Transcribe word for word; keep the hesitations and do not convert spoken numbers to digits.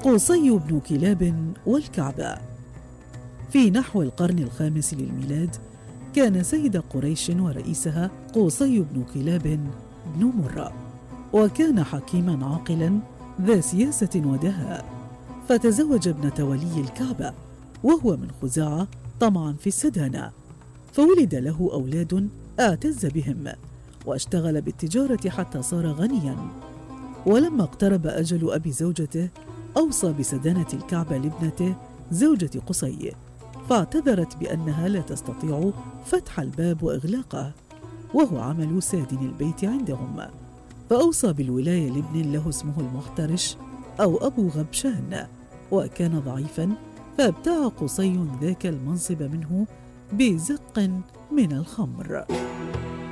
قصي بن كلاب والكعبة. في نحو القرن الخامس للميلاد كان سيد قريش ورئيسها قصي بن كلاب بن مرة، وكان حكيما عاقلا ذا سياسة ودهاء، فتزوج ابنة ولي الكعبة وهو من خزاعة طمعا في السدانة، فولد له أولاد اعتز بهم واشتغل بالتجارة حتى صار غنيا. ولما اقترب أجل أبي زوجته أوصى بسدانة الكعبة لابنته زوجة قصي، فاعتذرت بأنها لا تستطيع فتح الباب وإغلاقه، وهو عمل سادن البيت عندهم، فأوصى بالولاية لابن له اسمه المحترش أو أبو غبشان، وكان ضعيفا، فابتاع قصي ذاك المنصب منه بزق من الخمر.